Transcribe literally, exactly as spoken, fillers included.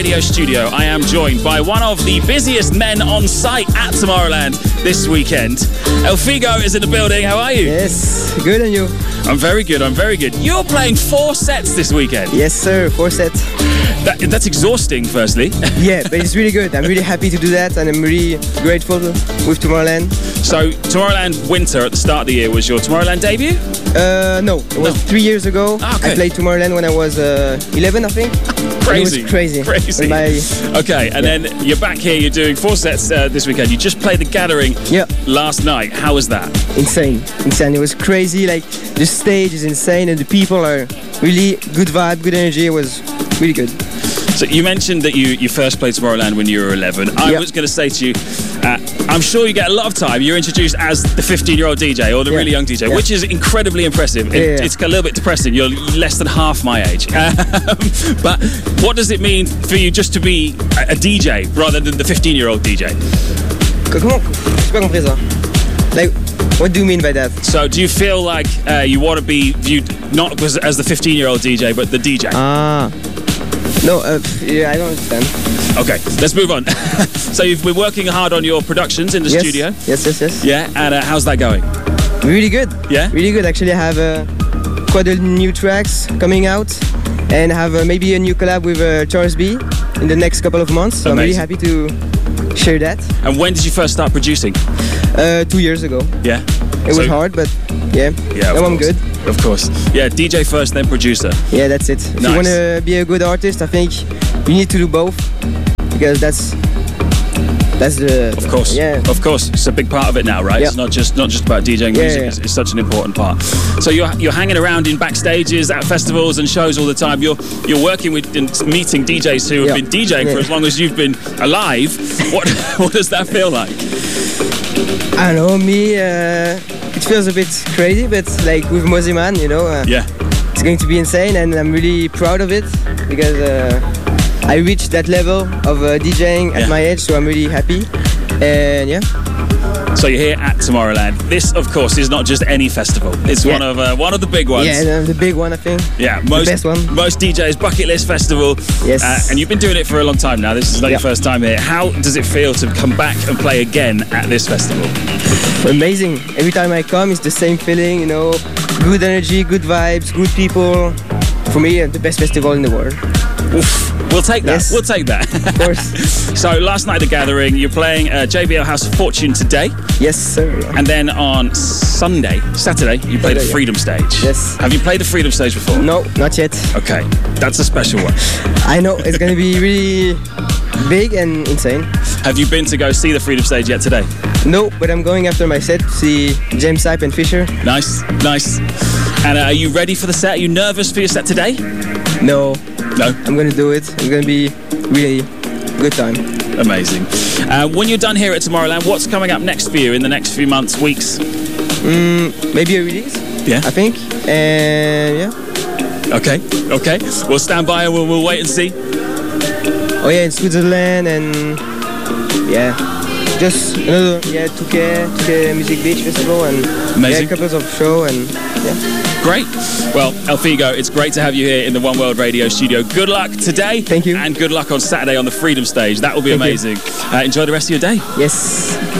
Radio studio, I am joined by one of the busiest men on site at Tomorrowland this weekend. El Figo is in the building. How are you? Yes, good, and you? I'm very good, I'm very good. You're playing four sets this weekend. Yes, sir, four sets. That, that's exhausting, firstly. Yeah, but it's really good. I'm really happy to do that, and I'm really grateful with Tomorrowland. So, Tomorrowland Winter at the start of the year was your Tomorrowland debut? Uh, no, it was no. three years ago. Ah, okay. I played Tomorrowland when I was uh, eleven, I think. Crazy. It was crazy. Crazy. My, okay, and yeah. then you're back here, you're doing four sets uh, this weekend. You just played The Gathering yeah. last night. How was that? Insane. Insane. It was crazy. Like, the stage is insane, and the people are really good vibe, good energy. It was really good. So you mentioned that you, you first played Tomorrowland when you were eleven. I yep. was going to say to you, uh, I'm sure you get a lot of time. You're introduced as the fifteen-year-old D J or the yeah. really young D J, yeah. which is incredibly impressive. It, yeah. It's a little bit depressing. You're less than half my age. Um, but what does it mean for you just to be a, a D J rather than the fifteen-year-old D J? Comment? J'ai pas compris ça. Like, what do you mean by that? So do you feel like uh, you want to be viewed not as, as the fifteen-year-old D J, but the D J? Ah. No, uh, yeah, I don't understand. Okay, let's move on. So you've been working hard on your productions in the yes. studio? Yes, yes, yes. Yeah, and uh, how's that going? Really good. Yeah? Really good. Actually, I have uh, quite a new tracks coming out, and I have uh, maybe a new collab with uh, Charles B in the next couple of months. So Amazing. I'm really happy to share that. And when did you first start producing? Uh, two years ago. Yeah? It so, was hard, but yeah, yeah now I'm good. Of course. Yeah, D J first, then producer. Yeah, that's it. If nice. you want to be a good artist, I think you need to do both, because that's that's the... Of course. Yeah. Of course. It's a big part of it now, right? Yeah. It's not just not just about DJing yeah, music. yeah. It's, it's such an important part. So you're you're hanging around in backstages at festivals and shows all the time. You're you're working with and meeting D Js who have yeah. been DJing yeah. for as long as you've been alive. What what does that feel like? I don't know, me, uh, it feels a bit crazy, but like with Mosiman, you know, uh, yeah, it's going to be insane, and I'm really proud of it, because uh, I reached that level of uh, DJing at yeah. my age, so I'm really happy, and yeah. So you're here at Tomorrowland. This, of course, is not just any festival. It's yeah. one of uh, one of the big ones. Yeah, the big one, I think. Yeah, most, the best one. Most D Js' bucket list festival. Yes. Uh, and you've been doing it for a long time now. This is not yeah. your first time here. How does it feel to come back and play again at this festival? Amazing. Every time I come, it's the same feeling, you know. Good energy, good vibes, good people. For me, the best festival in the world. Oof. We'll take that. Yes. We'll take that. Of course. So last night, The Gathering, you're playing uh, J B L House Fortune today. Yes, sir. Yeah. And then on Sunday, Saturday, you play the Freedom Stage. Yes. Have you played the Freedom Stage before? No, not yet. Okay, that's a special one. I know, it's going to be really big and insane. Have you been to go see the Freedom Stage yet today? No, but I'm going after my set to see James Hype and Fisher. Nice, nice. And uh, are you ready for the set? Are you nervous for your set today? No. No? I'm going to do it. It's going to be really good time. Amazing. Uh, when you're done here at Tomorrowland, what's coming up next for you in the next few months, weeks? Mm, maybe a release. Yeah. I think. And yeah. Okay, okay. We'll stand by and we'll, we'll wait and see. Oh yeah, in Switzerland, and yeah. Just another, yeah, two K, two K Music Beach Festival, and Amazing. yeah, couples of show, and yeah. Great. Well, El Figo, it's great to have you here in the One World Radio studio. Good luck today. Thank you. And good luck on Saturday on the Freedom Stage. That will be Thank amazing. Uh, enjoy the rest of your day. Yes.